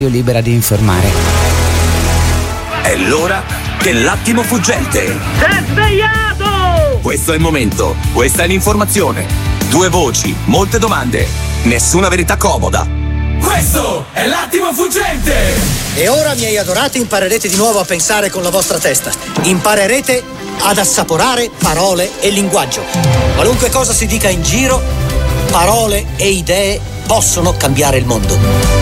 libera di informare. È l'ora dell'attimo fuggente. Si è svegliato! Questo è il momento, questa è l'informazione. 2 voci, molte domande, nessuna verità comoda. Questo è l'attimo fuggente! E ora, miei adorati, imparerete di nuovo a pensare con la vostra testa. Imparerete ad assaporare parole e linguaggio. Qualunque cosa si dica in giro, parole e idee possono cambiare il mondo.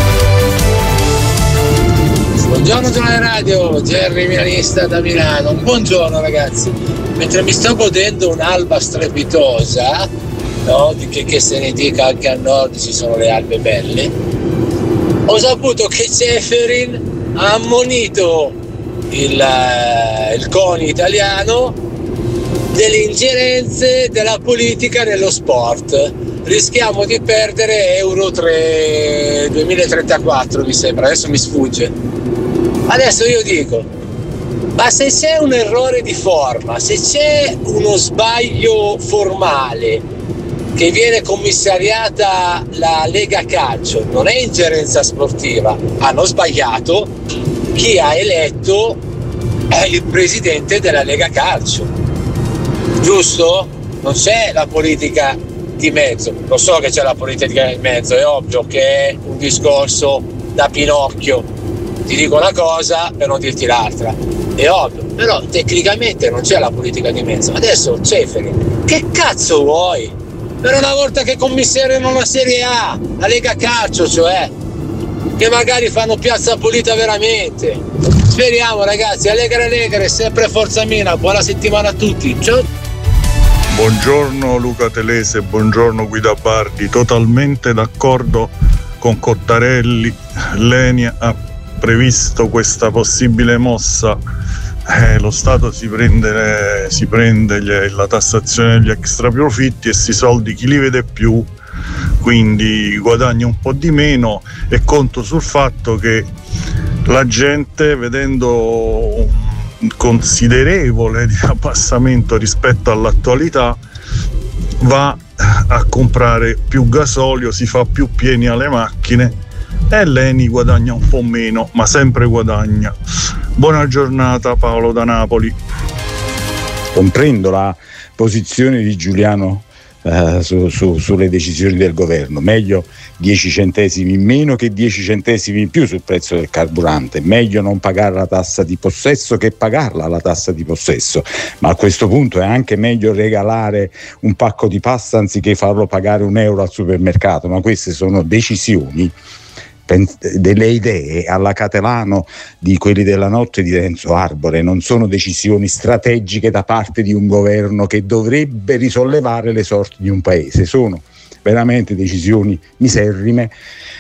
Buongiorno Giornale Radio, Gerry Milanista da Milano. Buongiorno ragazzi. Mentre mi sto godendo un'alba strepitosa, no? Di che se ne dica, anche al nord ci sono le albe belle, ho saputo che Ceferin ha ammonito il CONI italiano delle ingerenze della politica nello sport. Rischiamo di perdere Euro 2034, mi sembra, adesso mi sfugge. Adesso io dico, ma se c'è un errore di forma, se c'è uno sbaglio formale che viene commissariata la Lega Calcio, non è ingerenza sportiva, hanno sbagliato chi ha eletto il presidente della Lega Calcio, giusto? Non c'è la politica di mezzo, lo so che c'è la politica di mezzo, è ovvio che è un discorso da Pinocchio, ti dico una cosa per non dirti l'altra, è ovvio, però tecnicamente non c'è la politica di mezzo. Adesso Ceferin, che cazzo vuoi? Per una volta che commissariano la Serie A, la Lega Calcio, cioè, che magari fanno piazza pulita veramente. Speriamo ragazzi, allegre, sempre Forza Mina, buona settimana a tutti, ciao! Buongiorno Luca Telese, buongiorno Guida Bardi, totalmente d'accordo con Cottarelli. L'ENI ha previsto questa possibile mossa, lo Stato si prende la tassazione degli extraprofitti e sti soldi chi li vede più, quindi guadagna un po' di meno, e conto sul fatto che la gente, vedendo un considerevole di abbassamento rispetto all'attualità, va a comprare più gasolio, si fa più pieni alle macchine e l'ENI guadagna un po' meno, ma sempre guadagna. Buona giornata, Paolo da Napoli. Comprendo la posizione di Giuliano sulle decisioni del governo. Meglio 10 centesimi in meno che 10 centesimi in più sul prezzo del carburante. Meglio non pagare la tassa di possesso che pagarla la tassa di possesso, ma a questo punto è anche meglio regalare un pacco di pasta anziché farlo pagare €1 al supermercato. Ma queste sono decisioni, delle idee alla Catelano di quelli della notte di Renzo Arbore, non sono decisioni strategiche da parte di un governo che dovrebbe risollevare le sorti di un paese, sono veramente decisioni miserrime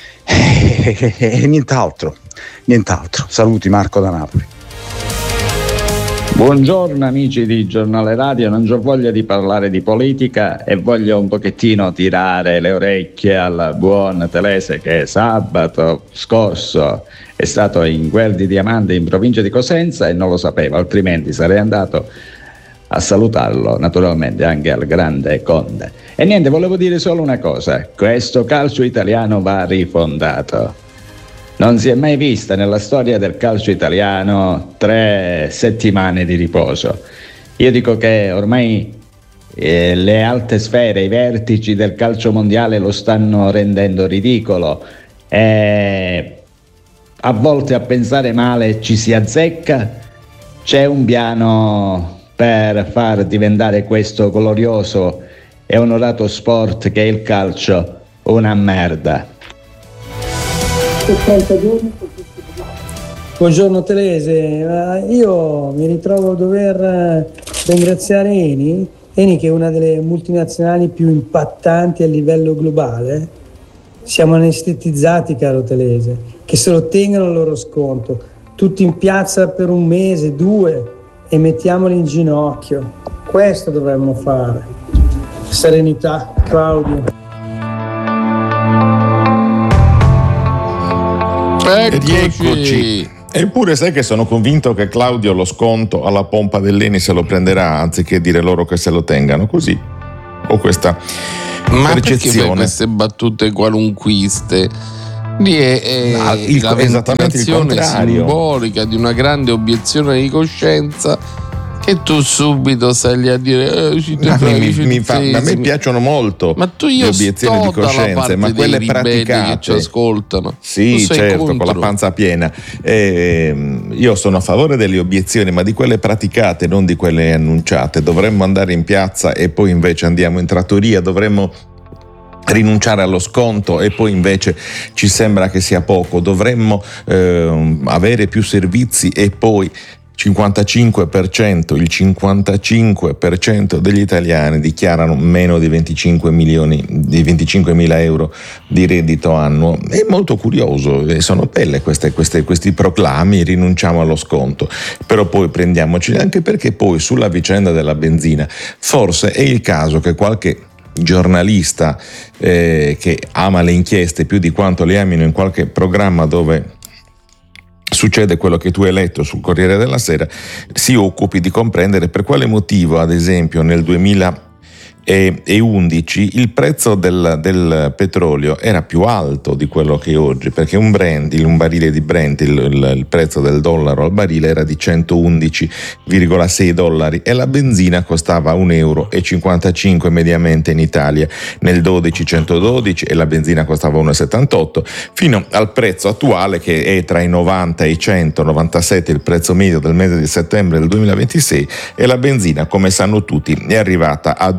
e nient'altro. Saluti, Marco da Napoli. Buongiorno amici di Giornale Radio, non ho voglia di parlare di politica e voglio un pochettino tirare le orecchie al buon Telese, che sabato scorso è stato in Guerra di Diamante in provincia di Cosenza e non lo sapeva, altrimenti sarei andato a salutarlo naturalmente anche al grande Conte. E niente, volevo dire solo una cosa: questo calcio italiano va rifondato. Non si è mai vista nella storia del calcio italiano 3 settimane di riposo. Io dico che ormai le alte sfere, i vertici del calcio mondiale lo stanno rendendo ridicolo. A volte a pensare male ci si azzecca. C'è un piano per far diventare questo glorioso e onorato sport che è il calcio una merda. Buongiorno Telese, io mi ritrovo a dover ringraziare Eni che è una delle multinazionali più impattanti a livello globale. Siamo anestetizzati, caro Telese, che se lo tengano il loro sconto, tutti in piazza per 1 mese, 2 e mettiamoli in ginocchio. Questo dovremmo fare. Serenità, Claudio. Eccoci. Eppure sai che sono convinto che Claudio lo sconto alla pompa dell'Eni se lo prenderà, anziché dire loro che se lo tengano, così. Ho questa Ma percezione. perché fai queste battute qualunquiste? Lì è la ventilazione simbolica di una grande obiezione di coscienza che tu subito stai lì a dire a me piacciono molto le obiezioni di coscienza, ma quelle praticate che ci ascoltano. Sì, certo, con la panza piena. Io sono a favore delle obiezioni, ma di quelle praticate, non di quelle annunciate. Dovremmo andare in piazza e poi invece andiamo in trattoria, dovremmo rinunciare allo sconto e poi invece ci sembra che sia poco, dovremmo avere più servizi e poi il 55% degli italiani dichiarano meno di 25.000 euro di reddito annuo. È molto curioso, sono belle questi proclami, rinunciamo allo sconto, però poi prendiamoci, anche perché poi sulla vicenda della benzina forse è il caso che qualche giornalista che ama le inchieste più di quanto le amino in qualche programma dove succede quello che tu hai letto sul Corriere della Sera, si occupi di comprendere per quale motivo, ad esempio, nel 2011 il prezzo del petrolio era più alto di quello che è oggi, perché un barile di Brent, il prezzo del dollaro al barile era di $111,6 e la benzina costava €1,55 mediamente in Italia, nel 12 112 e la benzina costava €1,78, fino al prezzo attuale che è tra i 90 e i 197, il prezzo medio del mese di settembre del 2026, e la benzina, come sanno tutti, è arrivata a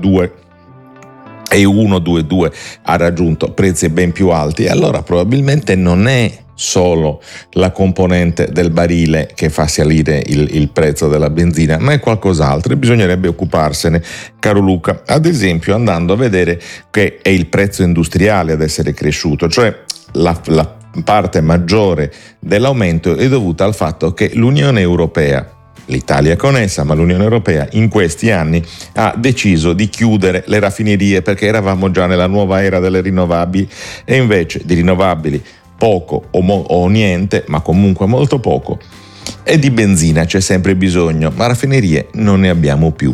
2,122, ha raggiunto prezzi ben più alti. E allora probabilmente non è solo la componente del barile che fa salire il prezzo della benzina, ma è qualcos'altro e bisognerebbe occuparsene, caro Luca, ad esempio andando a vedere che è il prezzo industriale ad essere cresciuto, cioè la parte maggiore dell'aumento è dovuta al fatto che l'Unione Europea, l'Italia con essa, ma l'Unione Europea in questi anni ha deciso di chiudere le raffinerie perché eravamo già nella nuova era delle rinnovabili, e invece di rinnovabili poco o niente, ma comunque molto poco, e di benzina c'è sempre bisogno, ma raffinerie non ne abbiamo più.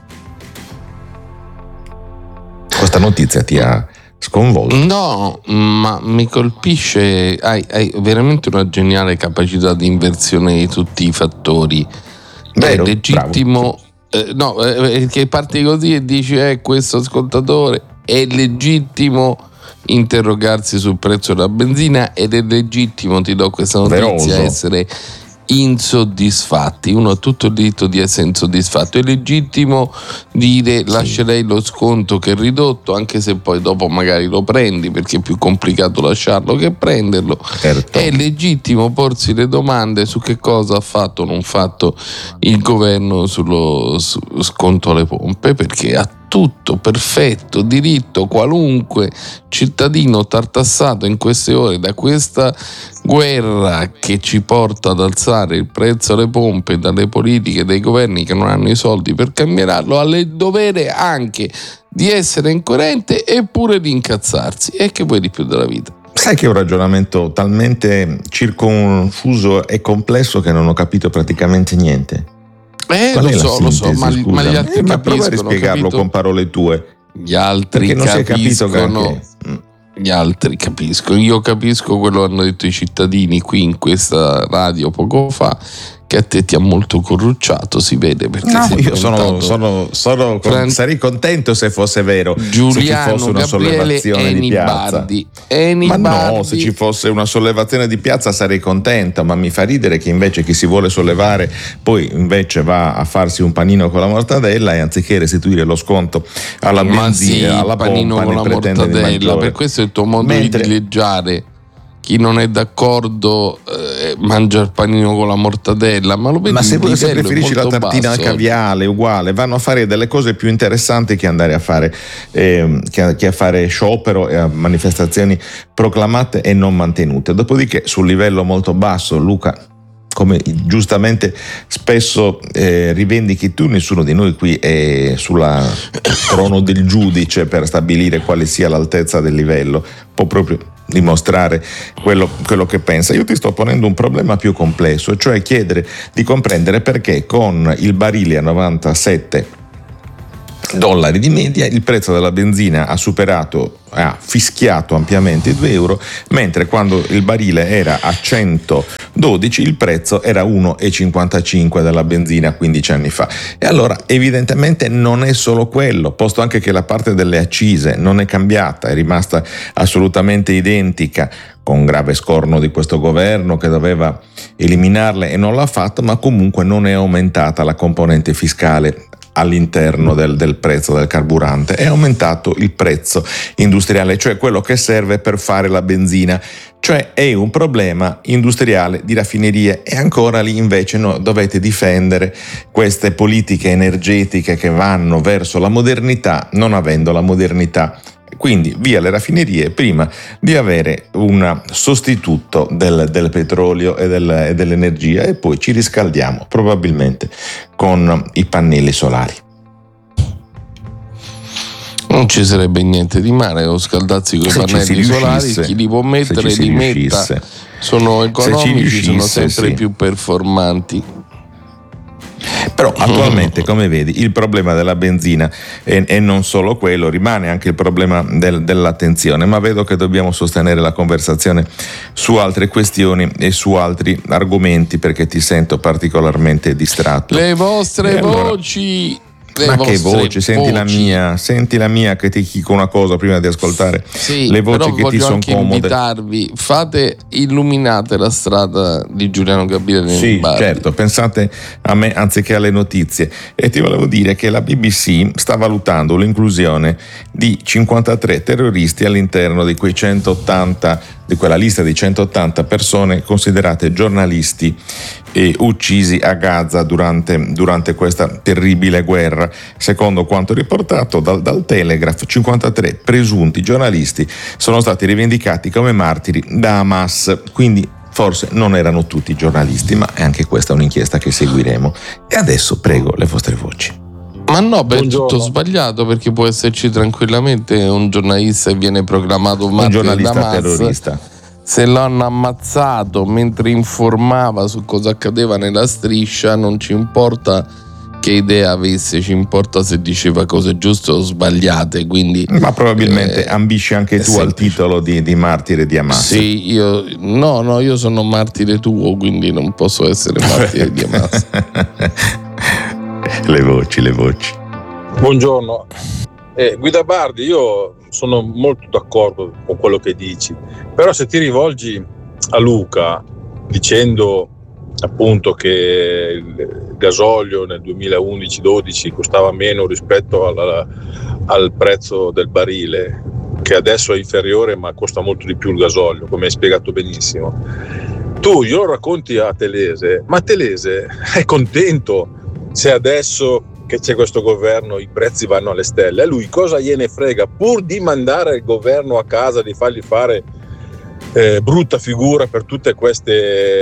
Questa notizia ti ha sconvolto? No, ma mi colpisce, hai veramente una geniale capacità di inversione di tutti i fattori. Vero, è legittimo, che parti così e dici questo ascoltatore, è legittimo interrogarsi sul prezzo della benzina ed è legittimo, ti do questa notizia, essere insoddisfatti. Uno ha tutto il diritto di essere insoddisfatto, è legittimo dire lascerei lo sconto che è ridotto, anche se poi dopo magari lo prendi perché è più complicato lasciarlo che prenderlo. Certo. È legittimo porsi le domande su che cosa ha fatto o non fatto il governo sullo sconto alle pompe, perché ha tutto perfetto diritto qualunque cittadino tartassato in queste ore da questa guerra che ci porta ad alzare il prezzo alle pompe dalle politiche dei governi che non hanno i soldi per cambiarlo, ha il dovere anche di essere incoerente e pure di incazzarsi. E che vuoi di più della vita? Sai che è un ragionamento talmente circonfuso e complesso che non ho capito praticamente niente. Lo so, ma gli altri capiscono. Prova a rispiegarlo con parole tue. Gli altri perché non capiscono. Si è capito gli altri capiscono. Io capisco quello che hanno detto i cittadini qui in questa radio poco fa, che a te ti ha molto corrucciato, si vede, perché io sarei contento se fosse vero, Giuliano, se ci fosse una sollevazione di piazza. Ma no, se ci fosse una sollevazione di piazza sarei contento, ma mi fa ridere che invece chi si vuole sollevare poi invece va a farsi un panino con la mortadella e anziché restituire lo sconto alla benzina, alla pompa, con ne la pretende di maggiore. Per questo è il tuo modo di dileggiare. Chi non è d'accordo mangia il panino con la mortadella, ma lo vedi, ma se preferisci la tartina al caviale, uguale, vanno a fare delle cose più interessanti che andare a fare che a fare sciopero e a manifestazioni proclamate e non mantenute. Dopodiché sul livello molto basso, Luca, come giustamente spesso rivendichi tu, nessuno di noi qui è sulla trono del giudice per stabilire quale sia l'altezza del livello, può proprio dimostrare quello che pensa. Io ti sto ponendo un problema più complesso, cioè chiedere di comprendere perché con il barile a 97 dollari di media, il prezzo della benzina ha fischiato ampiamente i 2 euro, mentre quando il barile era a 112 il prezzo era 1,55 della benzina 15 anni fa. E allora evidentemente non è solo quello, posto anche che la parte delle accise non è cambiata, è rimasta assolutamente identica, con grave scorno di questo governo che doveva eliminarle e non l'ha fatto, ma comunque non è aumentata la componente fiscale all'interno del prezzo del carburante, è aumentato il prezzo industriale, cioè quello che serve per fare la benzina, cioè è un problema industriale di raffinerie, e ancora lì invece dovete difendere queste politiche energetiche che vanno verso la modernità, non avendo la modernità. Quindi via le raffinerie prima di avere un sostituto del petrolio e dell'energia, e poi ci riscaldiamo probabilmente con i pannelli solari. Non ci sarebbe niente di male o scaldarsi con i pannelli solari, chi li può mettere li metta, sono economici, sono sempre più performanti. Però attualmente, come vedi, il problema della benzina e non solo quello, rimane anche il problema dell'attenzione, ma vedo che dobbiamo sostenere la conversazione su altre questioni e su altri argomenti, perché ti sento particolarmente distratto. Le vostre voci... Ma che voce? Senti la mia che ti dico una cosa prima di ascoltare le voci che ti sono comode. Invitarvi, illuminate la strada di Giuliano Gabriele. Sì, certo, pensate a me anziché alle notizie. E ti volevo dire che la BBC sta valutando l'inclusione di 53 terroristi all'interno di quei 180, di quella lista di 180 persone considerate giornalisti uccisi a Gaza durante questa terribile guerra. Secondo quanto riportato dal Telegraph, 53 presunti giornalisti sono stati rivendicati come martiri da Hamas, quindi forse non erano tutti giornalisti, ma è anche questa un'inchiesta che seguiremo. E adesso prego le vostre voci. Ma no, è tutto sbagliato, perché può esserci tranquillamente un giornalista e viene proclamato martire da Hamas, terrorista. Se l'hanno ammazzato mentre informava su cosa accadeva nella striscia, non ci importa che idea avesse, ci importa se diceva cose giuste o sbagliate. Quindi, ma probabilmente ambisci anche tu al titolo di martire di Hamas. Sì, io sono martire tuo, quindi non posso essere martire di Hamas. Le voci. Buongiorno. Guida Bardi, io sono molto d'accordo con quello che dici, però se ti rivolgi a Luca dicendo appunto che il gasolio nel 2011-12 costava meno rispetto al prezzo del barile, che adesso è inferiore ma costa molto di più il gasolio, come hai spiegato benissimo, tu glielo racconti a Telese, ma Telese è contento se adesso che c'è questo governo i prezzi vanno alle stelle. A lui cosa gliene frega, pur di mandare il governo a casa, di fargli fare brutta figura per tutte queste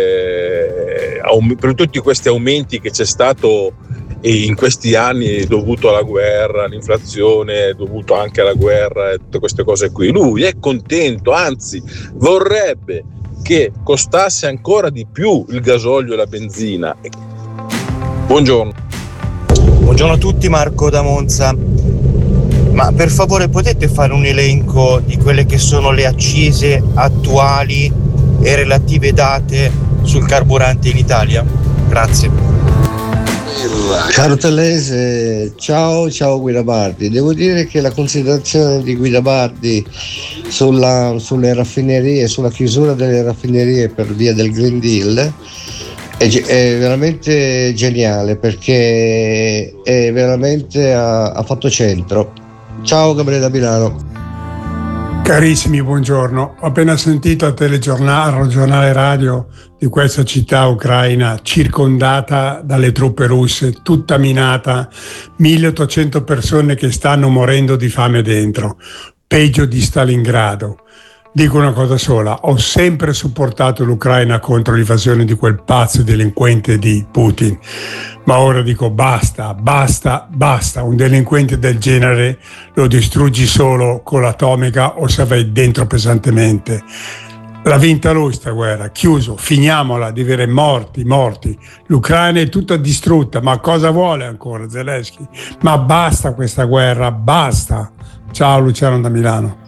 per tutti questi aumenti che c'è stato in questi anni dovuto alla guerra, all'inflazione, dovuto anche alla guerra e tutte queste cose qui. Lui è contento, anzi vorrebbe che costasse ancora di più il gasolio e la benzina. Buongiorno a tutti, Marco da Monza. Ma per favore potete fare un elenco di quelle che sono le accise attuali e relative date sul carburante in Italia? Grazie. Caro Telese, ciao Guida Bardi. Devo dire che la considerazione di Guida Bardi sulle raffinerie, sulla chiusura delle raffinerie per via del Green Deal è veramente geniale, perché è veramente ha fatto centro. Ciao Gabriele da Milano. Carissimi, buongiorno. Ho appena sentito al giornale radio di questa città ucraina circondata dalle truppe russe, tutta minata, 1800 persone che stanno morendo di fame dentro, peggio di Stalingrado. Dico una cosa sola, ho sempre supportato l'Ucraina contro l'invasione di quel pazzo delinquente di Putin, ma ora dico basta, un delinquente del genere lo distruggi solo con l'atomica o se vai dentro pesantemente. L'ha vinta lui sta guerra, chiuso, finiamola di avere morti. L'Ucraina è tutta distrutta, ma cosa vuole ancora Zelensky? Ma basta questa guerra, basta. Ciao Luciano da Milano.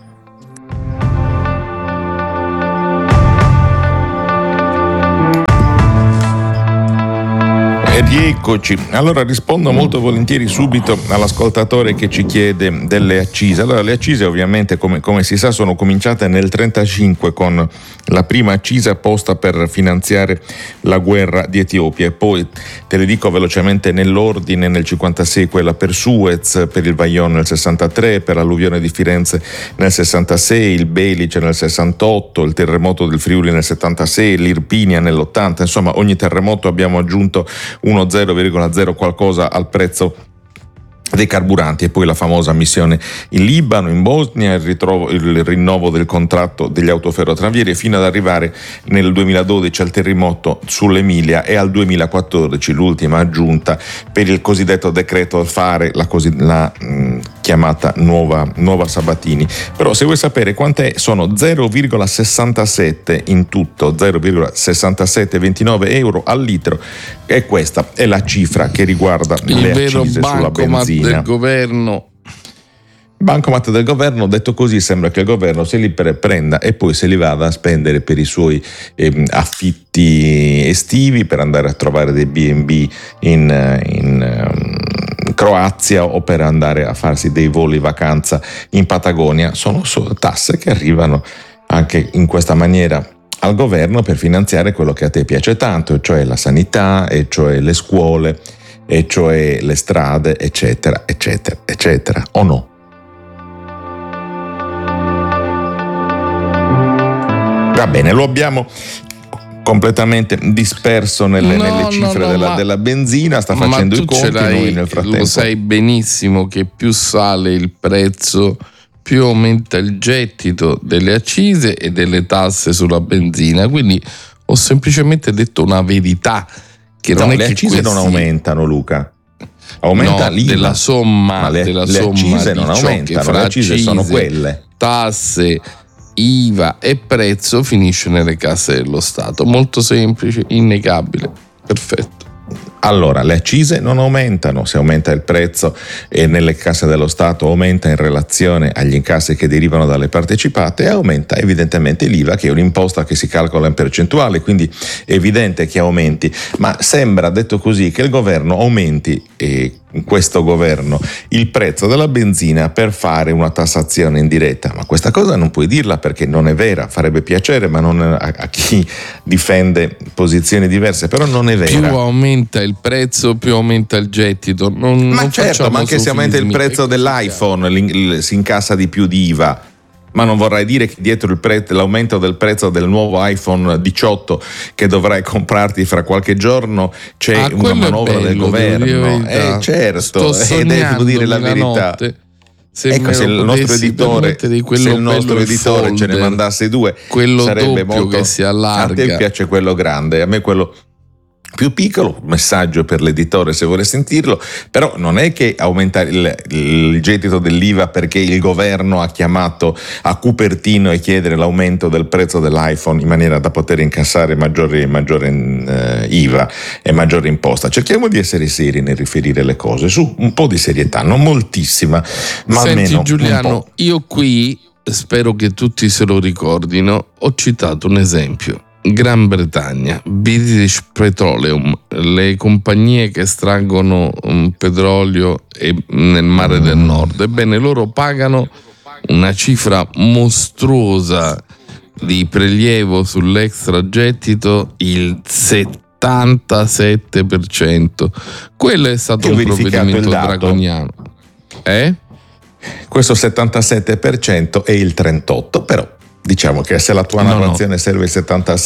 Rieccoci. Allora rispondo molto volentieri subito all'ascoltatore che ci chiede delle accise. Allora le accise ovviamente come si sa sono cominciate nel 1935 con la prima accisa posta per finanziare la guerra di Etiopia, e poi te le dico velocemente nell'ordine: nel 1956 quella per Suez, per il Vajont nel 1963, per l'alluvione di Firenze nel 1966, il Belice nel 1968, il terremoto del Friuli nel 1976, l'Irpinia nell'80. Insomma, ogni terremoto abbiamo aggiunto 0,0 qualcosa al prezzo dei carburanti, e poi la famosa missione in Libano, in Bosnia, il rinnovo del contratto degli autoferrotravieri, fino ad arrivare nel 2012 al terremoto sull'Emilia, e al 2014 l'ultima aggiunta per il cosiddetto decreto Fare, la chiamata nuova Sabatini. Però se vuoi sapere quant'è, sono 0,67 in tutto, 0,6729 euro al litro, e questa è la cifra che riguarda le accise sulla benzina. Del governo. Bancomat del governo, detto così sembra che il governo se li prenda e poi se li vada a spendere per i suoi affitti estivi, per andare a trovare dei B&B in Croazia, o per andare a farsi dei voli vacanza in Patagonia. Sono tasse che arrivano anche in questa maniera al governo per finanziare quello che a te piace tanto, e cioè la sanità, e cioè le scuole, e cioè le strade, eccetera, eccetera, eccetera, o no? Va bene, lo abbiamo completamente disperso nelle cifre della benzina, sta facendo i conti, noi nel frattempo. Lo sai benissimo che più sale il prezzo, più aumenta il gettito delle accise e delle tasse sulla benzina, quindi ho semplicemente detto una verità. Che non è le accise non aumentano, Luca. Aumenta l'IVA. Della somma, le somma accise non aumentano, le accise sono quelle. Tasse, IVA e prezzo finisce nelle casse dello Stato. Molto semplice, innegabile, perfetto. Allora, le accise non aumentano, se aumenta il prezzo e nelle casse dello Stato aumenta in relazione agli incassi che derivano dalle partecipate, e aumenta evidentemente l'IVA, che è un'imposta che si calcola in percentuale, quindi è evidente che aumenti. Ma sembra, detto così, che il governo aumenti, questo governo, il prezzo della benzina per fare una tassazione indiretta. Ma questa cosa non puoi dirla, perché non è vera. Farebbe piacere, ma non a chi difende posizioni diverse, però non è vera. Più aumenta il prezzo, più aumenta il gettito. Ma certo, ma anche se aumenta il prezzo dell'iPhone si incassa di più di IVA. Ma non vorrai dire che dietro l'aumento del prezzo del nuovo iPhone 18 che dovrai comprarti fra qualche giorno c'è una manovra del governo? Certo, devo dire la verità. Ecco, se il nostro editore ce ne mandasse due, quello sarebbe molto che si allarga. A te piace quello grande, a me quello più piccolo. Messaggio per l'editore se vuole sentirlo. Però non è che aumenta il gettito dell'IVA perché il governo ha chiamato a Cupertino e chiedere l'aumento del prezzo dell'iPhone in maniera da poter incassare maggiore IVA e maggiore imposta. Cerchiamo di essere seri nel riferire le cose, su un po' di serietà, non moltissima, ma senti, almeno Giuliano, un po'. Io qui, spero che tutti se lo ricordino, ho citato un esempio. Gran Bretagna, British Petroleum, le compagnie che estraggono petrolio nel mare del nord. Ebbene, loro pagano una cifra mostruosa di prelievo sull'extragettito, il 77%. Quello è stato un provvedimento draconiano. Questo 77% è il 38%, però diciamo che se la tua narrazione serve il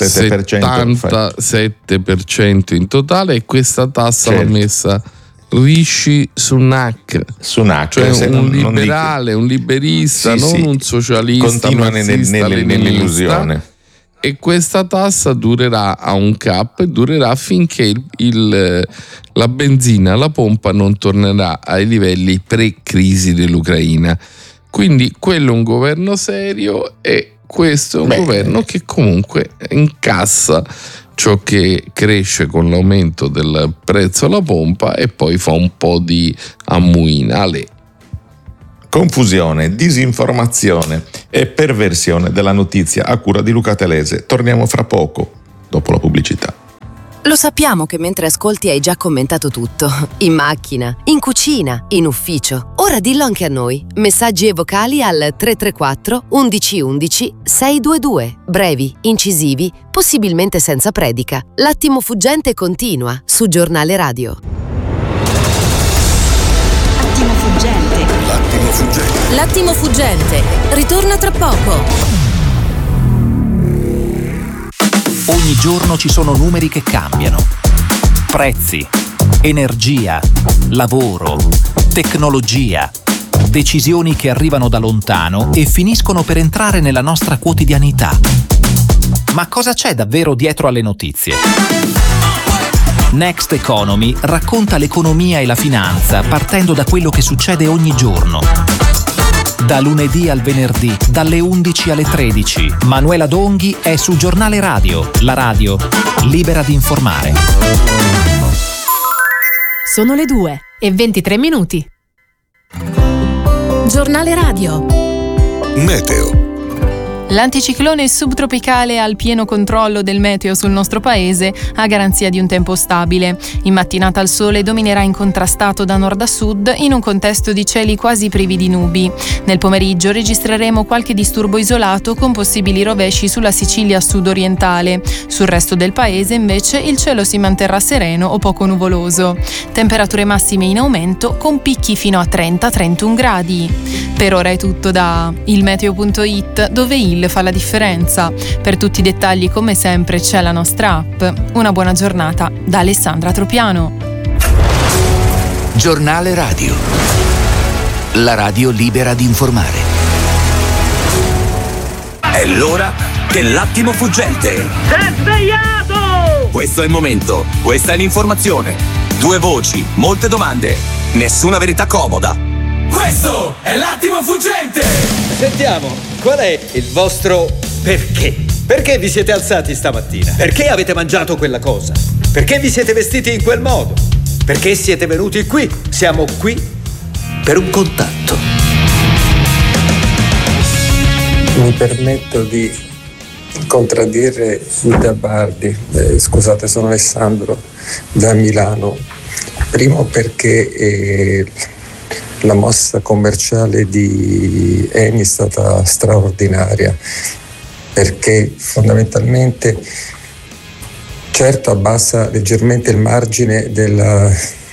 77% in totale, e questa tassa l'ha messa Rishi Sunak, cioè un liberale, un liberista, non un socialista, continua nell'illusione. E questa tassa durerà a un cap, durerà finché la benzina alla pompa non tornerà ai livelli pre-crisi dell'Ucraina. Quindi quello è un governo serio, e questo è un governo che comunque incassa ciò che cresce con l'aumento del prezzo alla pompa e poi fa un po' di ammuinale. Confusione, disinformazione e perversione della notizia a cura di Luca Telese. Torniamo fra poco, dopo la pubblicità. Lo sappiamo che mentre ascolti hai già commentato tutto. In macchina, in cucina, in ufficio. Ora dillo anche a noi. Messaggi e vocali al 334 11 11 622. Brevi, incisivi, possibilmente senza predica. L'attimo fuggente continua su Giornale Radio. L'attimo fuggente. L'attimo fuggente. L'attimo fuggente. Ritorna tra poco. Ogni giorno ci sono numeri che cambiano. Prezzi, energia, lavoro, tecnologia, decisioni che arrivano da lontano e finiscono per entrare nella nostra quotidianità. Ma cosa c'è davvero dietro alle notizie? Next Economy racconta l'economia e la finanza partendo da quello che succede ogni giorno. Da lunedì al venerdì, dalle 11 alle 13, Manuela Donghi è su Giornale Radio, la radio libera di informare. Sono le 2:23. Giornale Radio. Meteo. L'anticiclone subtropicale ha il pieno controllo del meteo sul nostro paese, a garanzia di un tempo stabile. In mattinata il sole dominerà incontrastato da nord a sud in un contesto di cieli quasi privi di nubi. Nel pomeriggio registreremo qualche disturbo isolato con possibili rovesci sulla Sicilia sud-orientale. Sul resto del paese invece il cielo si manterrà sereno o poco nuvoloso. Temperature massime in aumento con picchi fino a 30-31 gradi. Per ora è tutto da ilmeteo.it, dove il fa la differenza. Per tutti i dettagli, come sempre, c'è la nostra app. Una buona giornata da Alessandra Tropiano. Giornale Radio. La radio libera di informare. È l'ora dell'attimo fuggente. Sei svegliato! Questo è il momento, questa è l'informazione. Due voci, molte domande, nessuna verità comoda. Questo è l'attimo fuggente! Sentiamo, qual è il vostro perché? Perché vi siete alzati stamattina? Perché avete mangiato quella cosa? Perché vi siete vestiti in quel modo? Perché siete venuti qui? Siamo qui per un contatto. Mi permetto di contraddire Guida Bardi. Scusate, sono Alessandro da Milano. Primo perché la mossa commerciale di Eni è stata straordinaria, perché fondamentalmente certo abbassa leggermente il margine della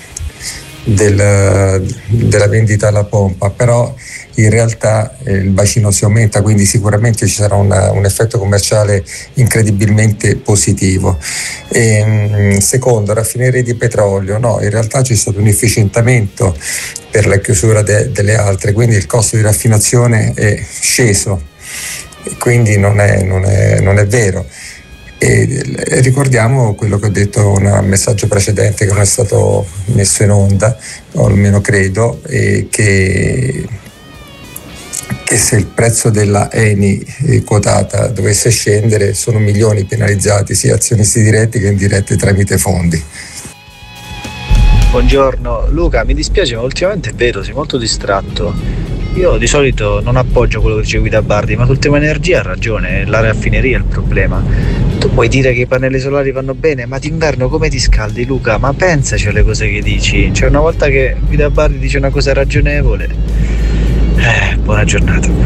vendita alla pompa, però in realtà il bacino si aumenta, quindi sicuramente ci sarà un effetto commerciale incredibilmente positivo. Secondo, raffinerie di petrolio, no, in realtà c'è stato un efficientamento per la chiusura delle altre, quindi il costo di raffinazione è sceso, quindi non è vero. E ricordiamo quello che ho detto nel messaggio precedente, che non è stato messo in onda, o almeno credo, che se il prezzo della Eni quotata dovesse scendere sono milioni penalizzati, sia azionisti diretti che indiretti tramite fondi. Buongiorno Luca, mi dispiace ma ultimamente vedo sei molto distratto. Io di solito non appoggio quello che dice Guida Bardi, ma sul tema energia ha ragione, la raffineria è il problema. Tu puoi dire che i pannelli solari vanno bene, ma d'inverno come ti scaldi Luca? Ma pensaci alle cose che dici, cioè una volta che Guida Bardi dice una cosa ragionevole. Buona giornata.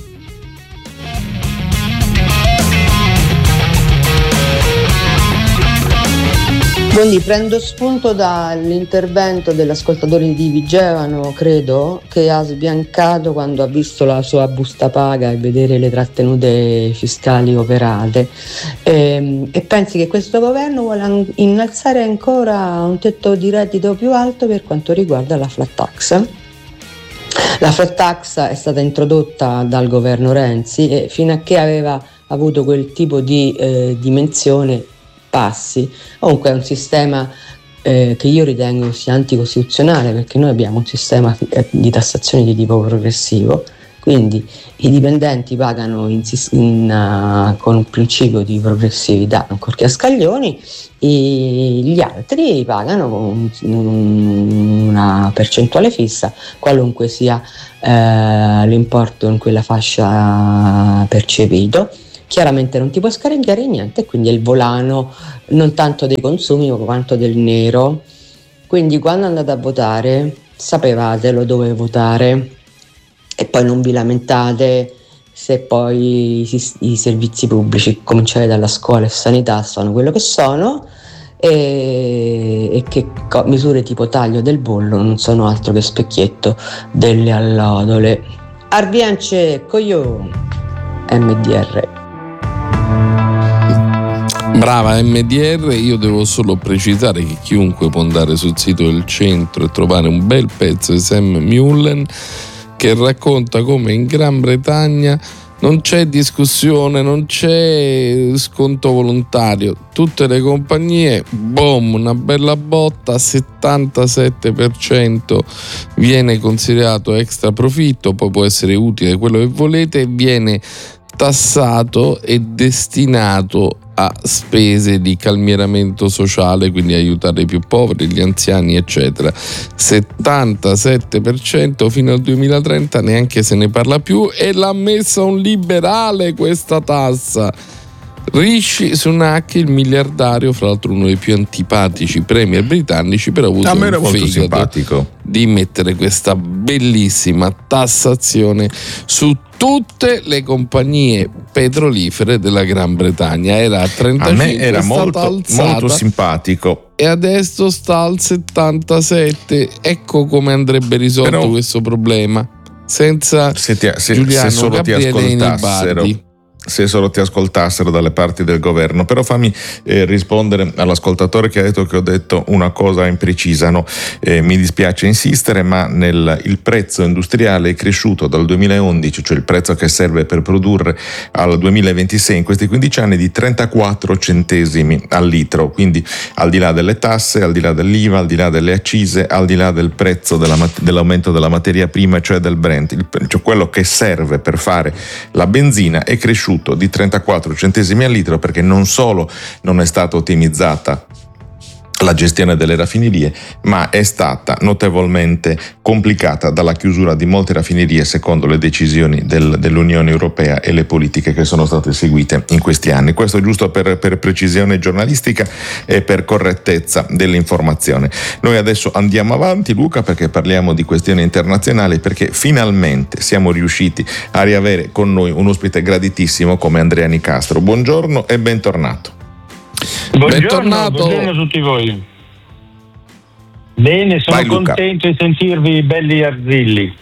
Quindi prendo spunto dall'intervento dell'ascoltatore di Vigevano, credo, che ha sbiancato quando ha visto la sua busta paga e vedere le trattenute fiscali operate, e pensi che questo governo vuole innalzare ancora un tetto di reddito più alto per quanto riguarda la flat tax. La flat tax è stata introdotta dal governo Renzi e fino a che aveva avuto quel tipo di dimensione passi. Comunque è un sistema che io ritengo sia anticostituzionale, perché noi abbiamo un sistema di tassazione di tipo progressivo Quindi i dipendenti pagano con un principio di progressività, ancorché a scaglioni, e gli altri pagano con una percentuale fissa, qualunque sia l'importo in quella fascia percepito. Chiaramente non ti puoi scaricare niente, quindi è il volano non tanto dei consumi quanto del nero. Quindi quando andate a votare sapevatelo dove votare e poi non vi lamentate se poi i servizi pubblici, cominciare dalla scuola e sanità, sono quello che sono, e che misure tipo taglio del bollo non sono altro che specchietto delle allodole. Arbiance coglio MDR. Brava MDR, io devo solo precisare che chiunque può andare sul sito del centro e trovare un bel pezzo di Sam Mullen che racconta come in Gran Bretagna non c'è discussione, non c'è sconto volontario, tutte le compagnie, boom, una bella botta, 77% viene considerato extra profitto, poi può essere utile quello che volete, viene tassato e destinato a spese di calmieramento sociale, quindi aiutare i più poveri, gli anziani eccetera. 77% fino al 2030, neanche se ne parla più, e l'ha messa un liberale questa tassa. Rishi Sunak, il miliardario, fra l'altro uno dei più antipatici premier britannici, però ha avuto il fegato di mettere questa bellissima tassazione su tutte le compagnie petrolifere della Gran Bretagna. Era a 35, a me era molto simpatico, e adesso sta al 77. Ecco come andrebbe risolto questo problema senza Giuliano Gabriele Enibardi. Se solo ti ascoltassero dalle parti del governo. Però fammi rispondere all'ascoltatore che ha detto che ho detto una cosa imprecisa. No? Mi dispiace insistere, ma il prezzo industriale è cresciuto dal 2011, cioè il prezzo che serve per produrre, al 2026, in questi 15 anni, di 34 centesimi al litro. Quindi al di là delle tasse, al di là dell'IVA, al di là delle accise, al di là del prezzo dell'aumento della materia prima, cioè del Brent, cioè quello che serve per fare la benzina, è cresciuto di 34 centesimi al litro, perché non solo non è stata ottimizzata la gestione delle raffinerie, ma è stata notevolmente complicata dalla chiusura di molte raffinerie secondo le decisioni dell'Unione Europea e le politiche che sono state seguite in questi anni. Questo giusto per precisione giornalistica e per correttezza dell'informazione. Noi adesso andiamo avanti, Luca, perché parliamo di questioni internazionali, perché finalmente siamo riusciti a riavere con noi un ospite graditissimo come Andrea Nicastro. Buongiorno e bentornato. Buongiorno a tutti voi. Bene, sono contento di sentirvi belli arzilli.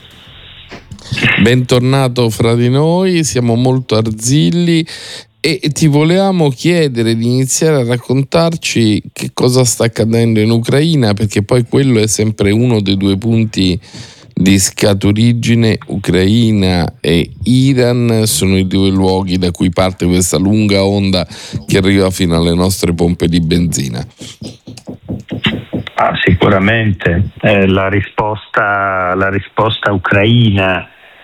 Bentornato fra di noi, siamo molto arzilli e ti volevamo chiedere di iniziare a raccontarci che cosa sta accadendo in Ucraina, perché poi quello è sempre uno dei due punti di scaturigine. Ucraina e Iran sono i due luoghi da cui parte questa lunga onda che arriva fino alle nostre pompe di benzina. Sicuramente la risposta ucraina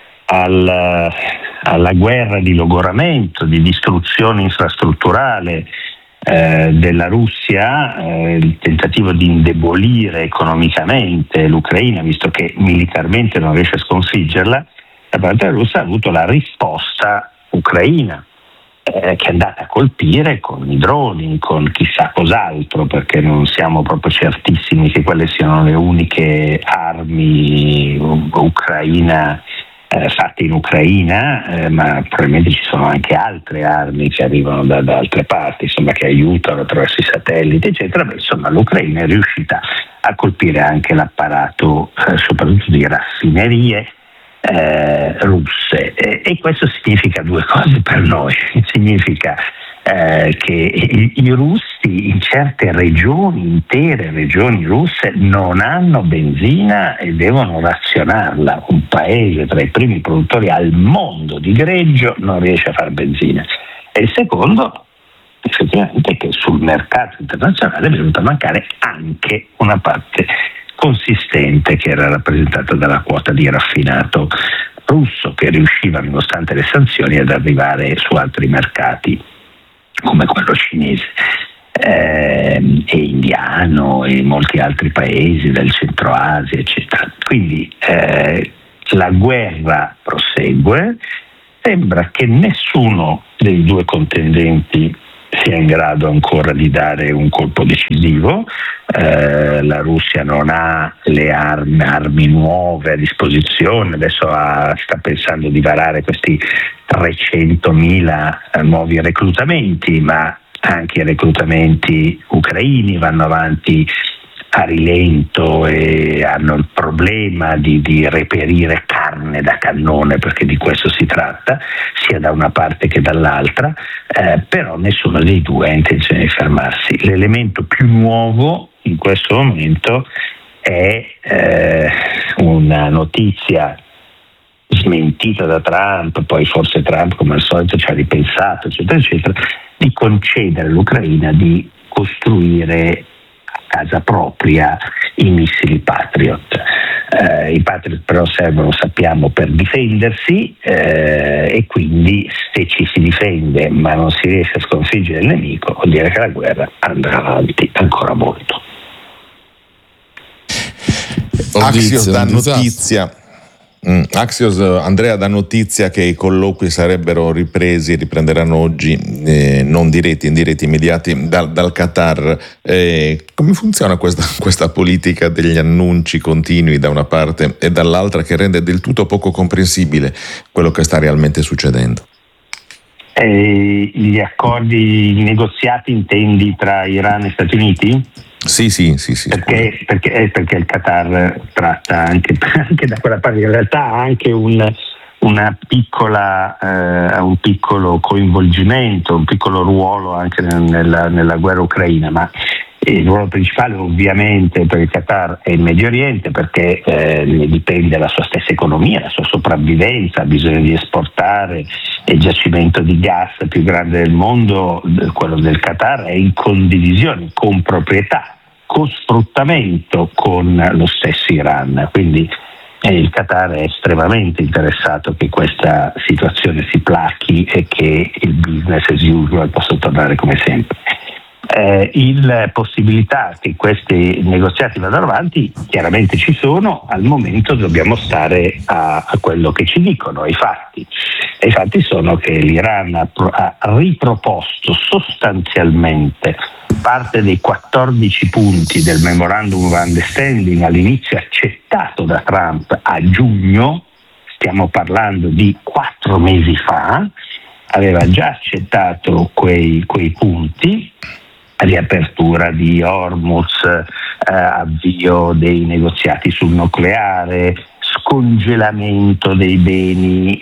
alla guerra di logoramento, di distruzione infrastrutturale della Russia, il tentativo di indebolire economicamente l'Ucraina, visto che militarmente non riesce a sconfiggerla, da parte della Russia ha avuto la risposta ucraina, che è andata a colpire con i droni, con chissà cos'altro, perché non siamo proprio certissimi che quelle siano le uniche armi ucraina fatte in Ucraina, ma probabilmente ci sono anche altre armi che arrivano da altre parti, insomma, che aiutano attraverso i satelliti, eccetera. Beh, insomma, l'Ucraina è riuscita a colpire anche l'apparato, soprattutto di raffinerie russe, e questo significa due cose per noi. Significa che i russi in certe regioni, intere regioni russe, non hanno benzina e devono razionarla. Un paese tra i primi produttori al mondo di greggio non riesce a fare benzina. E il secondo, effettivamente, è che sul mercato internazionale è venuta a mancare anche una parte consistente che era rappresentata dalla quota di raffinato russo, che riusciva, nonostante le sanzioni, ad arrivare su altri mercati come quello cinese e indiano e molti altri paesi del centro Asia, eccetera. Quindi la guerra prosegue, sembra che nessuno dei due contendenti sia in grado ancora di dare un colpo decisivo. La Russia non ha le armi nuove a disposizione, adesso sta pensando di varare questi 300.000 nuovi reclutamenti, ma anche i reclutamenti ucraini vanno avanti a rilento e hanno il problema di reperire carne da cannone, perché di questo si tratta, sia da una parte che dall'altra, però nessuno dei due ha intenzione di fermarsi. L'elemento più nuovo in questo momento è una notizia smentita da Trump, poi forse Trump come al solito ci ha ripensato, eccetera, eccetera, di concedere all'Ucraina di costruire casa propria i missili Patriot. I Patriot però servono, sappiamo, per difendersi, e quindi se ci si difende ma non si riesce a sconfiggere il nemico, vuol dire che la guerra andrà avanti ancora molto. Axios dà notizia. Axios, Andrea, dà notizia che i colloqui riprenderanno oggi, non diretti, indiretti, immediati dal Qatar. Come funziona questa politica degli annunci continui da una parte e dall'altra, che rende del tutto poco comprensibile quello che sta realmente succedendo? Gli accordi negoziati intendi tra Iran e Stati Uniti? Sì. Perché il Qatar tratta anche da quella parte, in realtà ha anche un piccolo coinvolgimento, un piccolo ruolo anche nella guerra ucraina, ma il ruolo principale ovviamente per il Qatar è il Medio Oriente, perché ne dipende la sua stessa economia, la sua sopravvivenza, ha bisogno di esportare. Il giacimento di gas più grande del mondo, quello del Qatar, è in condivisione, con proprietà, con sfruttamento con lo stesso Iran. Quindi il Qatar è estremamente interessato che questa situazione si plachi e che il business as usual possa tornare come sempre. La possibilità che questi negoziati vadano avanti chiaramente ci sono, al momento dobbiamo stare a quello che ci dicono, ai fatti. E i fatti sono che l'Iran ha riproposto sostanzialmente parte dei 14 punti del Memorandum of Understanding all'inizio accettato da Trump a giugno, stiamo parlando di 4 mesi fa, aveva già accettato quei punti: riapertura di Hormuz, avvio dei negoziati sul nucleare, scongelamento dei beni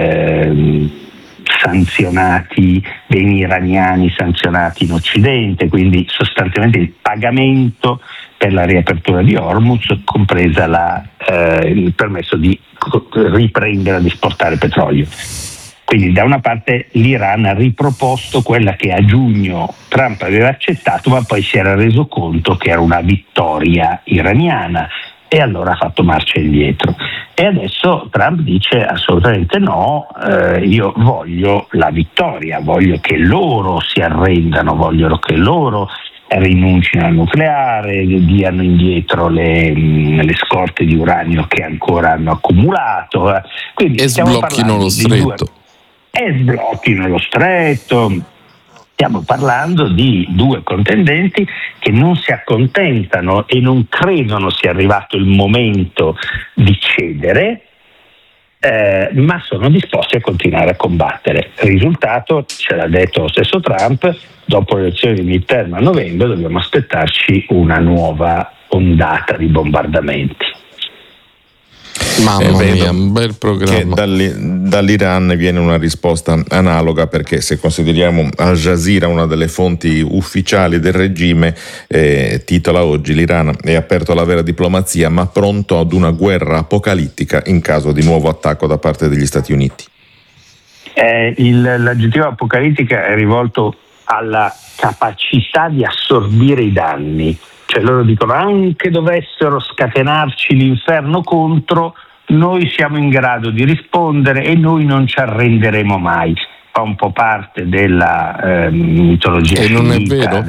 sanzionati, beni iraniani sanzionati in Occidente, quindi sostanzialmente il pagamento per la riapertura di Hormuz, compresa il permesso di riprendere ad esportare petrolio. Quindi da una parte l'Iran ha riproposto quella che a giugno Trump aveva accettato, ma poi si era reso conto che era una vittoria iraniana e allora ha fatto marcia indietro. E adesso Trump dice assolutamente no, io voglio la vittoria, voglio che loro si arrendano, voglio che loro rinuncino al nucleare, diano indietro le scorte di uranio che ancora hanno accumulato. Quindi e sblocchino lo stretto. Sblocchino lo stretto. Stiamo parlando di due contendenti che non si accontentano e non credono sia arrivato il momento di cedere, ma sono disposti a continuare a combattere. Il risultato, ce l'ha detto lo stesso Trump, dopo le elezioni di midterm a novembre dobbiamo aspettarci una nuova ondata di bombardamenti. Mamma mia, un bel programma. Che dall'Iran viene una risposta analoga, perché se consideriamo Al Jazeera una delle fonti ufficiali del regime, titola oggi: l'Iran è aperto alla vera diplomazia ma pronto ad una guerra apocalittica in caso di nuovo attacco da parte degli Stati Uniti. L'aggettivo apocalittica è rivolto alla capacità di assorbire i danni. Cioè loro dicono: anche dovessero scatenarci l'inferno contro, noi siamo in grado di rispondere e noi non ci arrenderemo mai. Fa un po' parte della mitologia. E non è vero?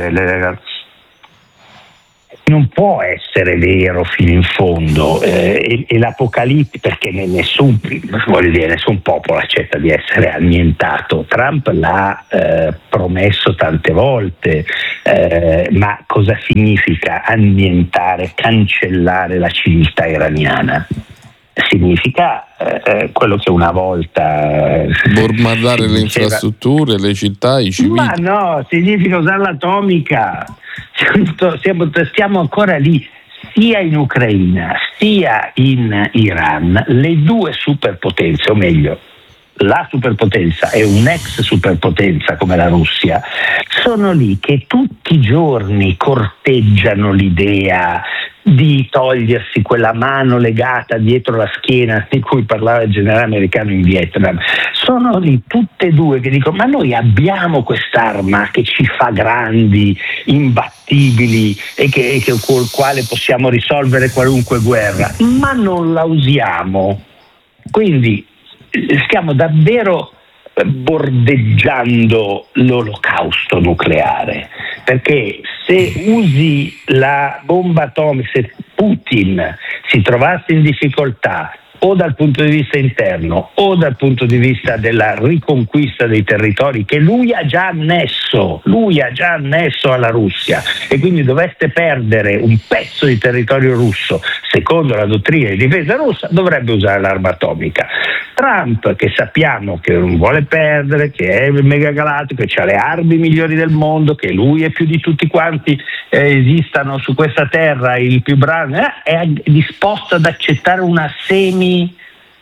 Non può essere vero fino in fondo, e l'Apocalisse, perché nessun popolo accetta di essere annientato. Trump l'ha promesso tante volte, ma cosa significa annientare, cancellare la civiltà iraniana? Significa quello che una volta bombardare le infrastrutture, le città, i civili. Ma no, significa usare l'atomica. Stiamo ancora lì, sia in Ucraina sia in Iran. Le due superpotenze, o meglio la superpotenza e un'ex superpotenza come la Russia, sono lì che tutti i giorni corteggiano l'idea di togliersi quella mano legata dietro la schiena di cui parlava il generale americano in Vietnam. Sono lì tutte e due che dicono: ma noi abbiamo quest'arma che ci fa grandi, imbattibili e col quale possiamo risolvere qualunque guerra, ma non la usiamo. Quindi stiamo davvero bordeggiando l'olocausto nucleare, perché se usi la bomba atomica, se Putin si trovasse in difficoltà o dal punto di vista interno o dal punto di vista della riconquista dei territori che lui ha già annesso alla Russia, e quindi dovesse perdere un pezzo di territorio russo secondo la dottrina di difesa russa, dovrebbe usare l'arma atomica. Trump, che sappiamo che non vuole perdere, che è il megagalattico, che ha le armi migliori del mondo, che lui è più di tutti quanti esistano su questa terra, il più bravo, è disposto ad accettare una semi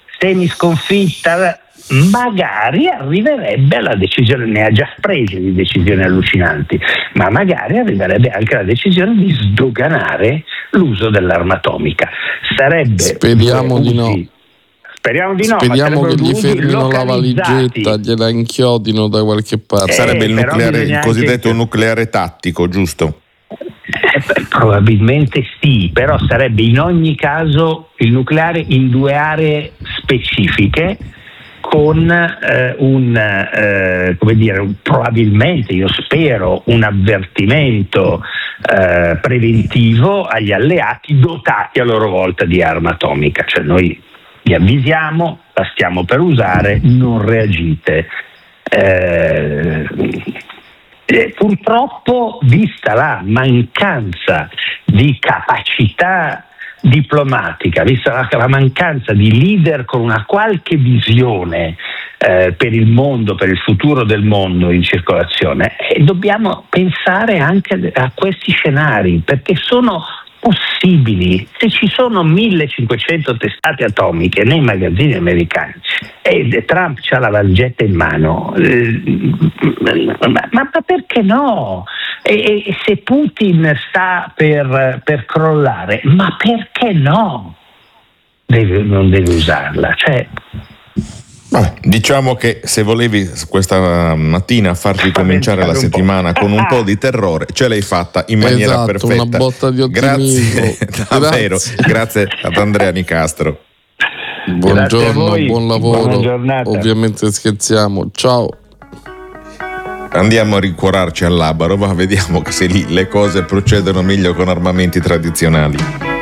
sconfitta, magari arriverebbe alla decisione, ne ha già prese di decisioni allucinanti, ma magari arriverebbe anche alla decisione di sdoganare l'uso dell'arma atomica. Speriamo di no. Speriamo di no. Speriamo che gli fermino la valigetta, gliela inchiodino da qualche parte. Sarebbe il nucleare, il cosiddetto nucleare tattico, giusto? Probabilmente sì, però sarebbe in ogni caso il nucleare in due aree specifiche, con probabilmente, io spero, un avvertimento preventivo agli alleati dotati a loro volta di arma atomica. Cioè noi vi avvisiamo, la stiamo per usare, non reagite. Purtroppo, vista la mancanza di capacità diplomatica, vista la mancanza di leader con una qualche visione per il mondo, per il futuro del mondo in circolazione, dobbiamo pensare anche a questi scenari, perché sono possibili. Se ci sono 1500 testate atomiche nei magazzini americani e Trump ha la valigetta in mano, ma perché no? E se Putin sta per crollare, ma perché no? Non deve usarla. Diciamo che se volevi questa mattina farti cominciare la settimana con un po' di terrore, ce l'hai fatta in maniera perfetta. Una botta di ottimismo. Grazie, davvero. Grazie ad Andrea Nicastro. Buongiorno, buon lavoro. Ovviamente scherziamo. Ciao. Andiamo a rincuorarci al Labaro, ma vediamo che se lì le cose procedono meglio con armamenti tradizionali.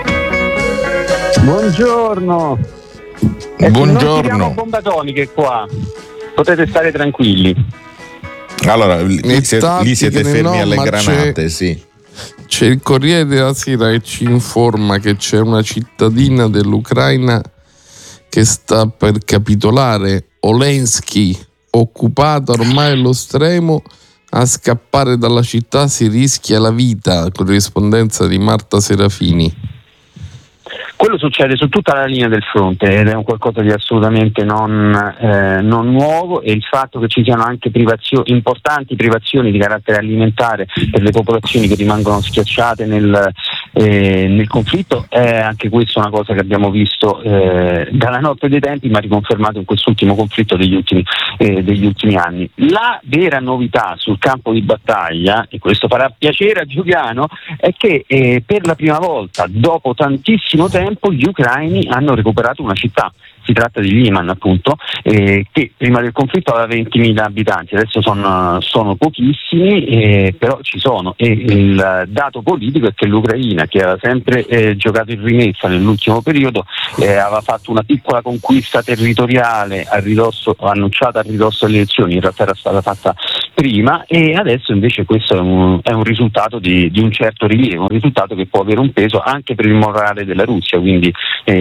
Buongiorno. Buongiorno. Non bombe atomiche qua, potete stare tranquilli. Allora, lì siete fermi alle granate, sì. C'è il Corriere della Sera che ci informa che c'è una cittadina dell'Ucraina che sta per capitolare. Olenskij, occupata ormai allo stremo, a scappare dalla città si rischia la vita. Corrispondenza di Marta Serafini. Quello succede su tutta la linea del fronte ed è un qualcosa di assolutamente non nuovo, e il fatto che ci siano anche importanti privazioni di carattere alimentare per le popolazioni che rimangono schiacciate nel conflitto. È anche questa una cosa che abbiamo visto dalla notte dei tempi, ma riconfermato in quest'ultimo conflitto degli ultimi anni. La vera novità sul campo di battaglia, e questo farà piacere a Giuliano, è che per la prima volta dopo tantissimo tempo gli ucraini hanno recuperato una città. Si tratta di Liman, appunto, che prima del conflitto aveva 20.000 abitanti, adesso sono pochissimi, però ci sono. E il dato politico è che l'Ucraina, che aveva sempre giocato in rimessa nell'ultimo periodo, aveva fatto una piccola conquista territoriale annunciata a ridosso delle elezioni, in realtà era stata fatta prima, e adesso invece questo è un risultato di un certo rilievo, un risultato che può avere un peso anche per il morale della Russia. Quindi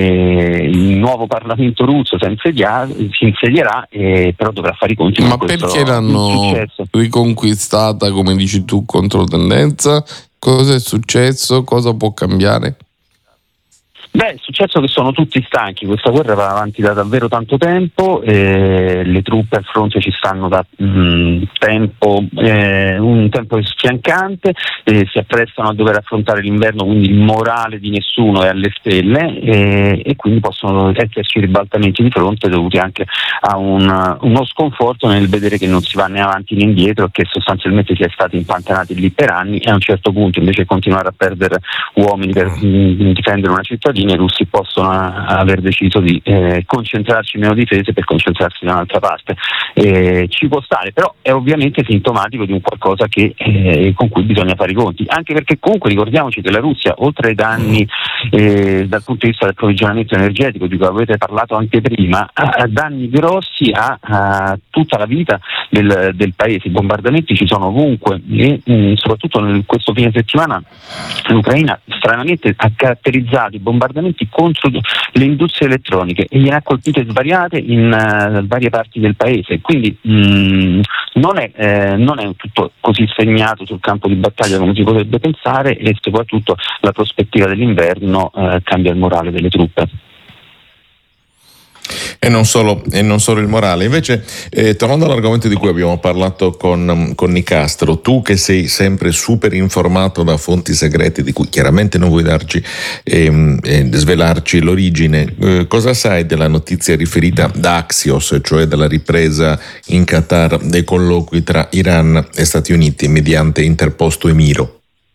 il nuovo Parlamento russo si insedierà, però dovrà fare i conti con questo. Ma perché l'hanno riconquistata, come dici tu, controtendenza? Cosa è successo? Cosa può cambiare? È successo che sono tutti stanchi, questa guerra va avanti da davvero tanto tempo, le truppe al fronte ci stanno da un tempo sfiancante, si apprestano a dover affrontare l'inverno, quindi il morale di nessuno è alle stelle, e quindi possono esserci ribaltamenti di fronte dovuti anche a uno sconforto nel vedere che non si va né avanti né indietro, che sostanzialmente si è stati impantanati lì per anni, e a un certo punto, invece di continuare a perdere uomini per difendere una cittadina, i russi possono aver deciso di concentrarsi meno difese per concentrarsi da un'altra parte. Ci può stare, però è ovviamente sintomatico di un qualcosa con cui bisogna fare i conti, anche perché comunque ricordiamoci che la Russia, oltre ai danni dal punto di vista del approvvigionamento energetico, di cui avete parlato anche prima, ha danni grossi a tutta la vita del paese. I bombardamenti ci sono ovunque, e soprattutto in questo fine settimana l'Ucraina stranamente ha caratterizzato i bombardamenti contro le industrie elettroniche e gliene ha colpite svariate in varie parti del paese. Quindi non è tutto così segnato sul campo di battaglia come si potrebbe pensare, e soprattutto la prospettiva dell'inverno cambia il morale delle truppe. E non solo il morale. Invece, tornando all'argomento di cui abbiamo parlato con Nicastro, tu che sei sempre super informato da fonti segrete di cui chiaramente non vuoi darci svelarci l'origine, cosa sai della notizia riferita da Axios, cioè della ripresa in Qatar dei colloqui tra Iran e Stati Uniti mediante interposto emiro?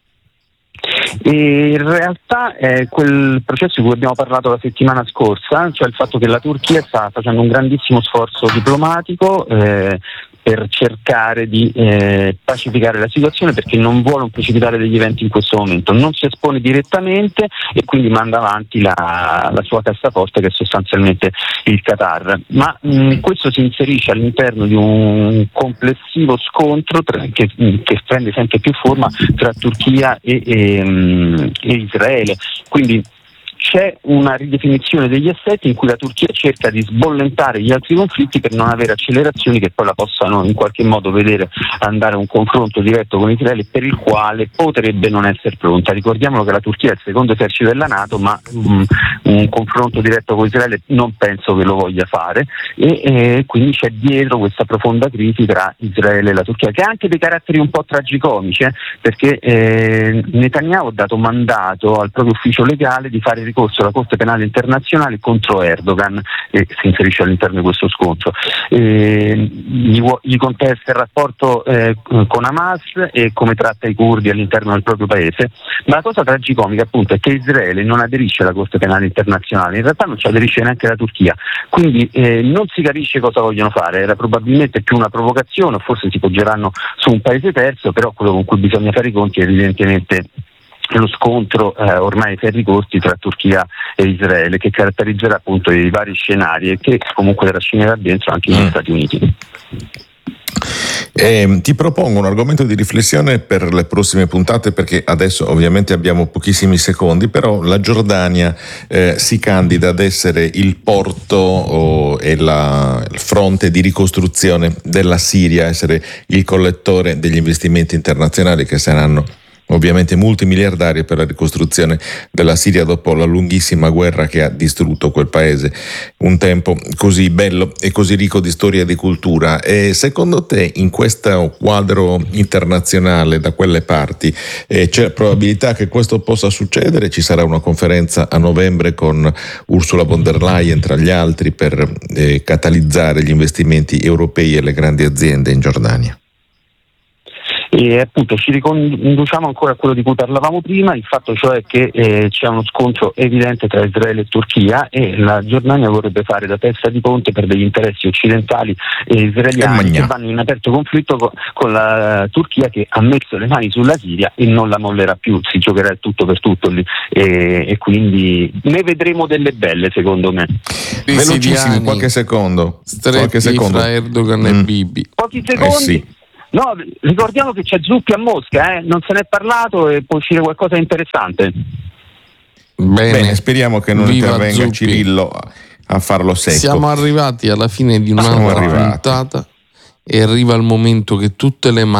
E in realtà è quel processo di cui abbiamo parlato la settimana scorsa, cioè il fatto che la Turchia sta facendo un grandissimo sforzo diplomatico per cercare di pacificare la situazione, perché non vuole un precipitare degli eventi in questo momento, non si espone direttamente e quindi manda avanti la sua cassaforte, che è sostanzialmente il Qatar, ma questo si inserisce all'interno di un complessivo scontro che prende sempre più forma tra Turchia e Israele. Quindi c'è una ridefinizione degli assetti in cui la Turchia cerca di sbollentare gli altri conflitti per non avere accelerazioni che poi la possano in qualche modo vedere andare a un confronto diretto con Israele, per il quale potrebbe non essere pronta. Ricordiamolo che la Turchia è il secondo esercito della NATO, ma un confronto diretto con Israele non penso che lo voglia fare, e quindi c'è dietro questa profonda crisi tra Israele e la Turchia, che ha anche dei caratteri un po' tragicomici, perché Netanyahu ha dato mandato al proprio ufficio legale di fare ricorso alla Corte Penale Internazionale contro Erdogan, e si inserisce all'interno di questo scontro. Gli contesta il rapporto con Hamas e come tratta i curdi all'interno del proprio paese, ma la cosa tragicomica appunto è che Israele non aderisce alla Corte Penale Internazionale, in realtà non ci aderisce neanche la Turchia, quindi non si capisce cosa vogliono fare. Era probabilmente più una provocazione, o forse si poggeranno su un paese terzo, però quello con cui bisogna fare i conti è evidentemente lo scontro ormai ai ferri corti tra Turchia e Israele, che caratterizzerà appunto i vari scenari e che comunque trascinerà dentro anche gli Stati Uniti. Ti propongo un argomento di riflessione per le prossime puntate, perché adesso ovviamente abbiamo pochissimi secondi, però la Giordania si candida ad essere il porto e il fronte di ricostruzione della Siria, essere il collettore degli investimenti internazionali che saranno ovviamente multimiliardarie per la ricostruzione della Siria dopo la lunghissima guerra che ha distrutto quel paese, un tempo così bello e così ricco di storia e di cultura. E secondo te in questo quadro internazionale da quelle parti c'è probabilità che questo possa succedere? Ci sarà una conferenza a novembre con Ursula von der Leyen tra gli altri per catalizzare gli investimenti europei e le grandi aziende in Giordania. E appunto ci riconduciamo ancora a quello di cui parlavamo prima, il fatto cioè che c'è uno scontro evidente tra Israele e Turchia, e la Giordania vorrebbe fare da testa di ponte per degli interessi occidentali e israeliani che vanno in aperto conflitto con la Turchia, che ha messo le mani sulla Siria e non la mollerà più, si giocherà il tutto per tutto lì, e quindi ne vedremo delle belle, secondo me. Velocissimo, qualche secondo fra Erdogan e Bibi. Pochi secondi. Sì. No, ricordiamo che c'è Zuppi a Mosca, non se n'è parlato e può uscire qualcosa di interessante. Bene, speriamo che non intervenga Zuppi. Cirillo a farlo secco. Siamo arrivati alla fine di un'altra puntata e arriva il momento che tutte le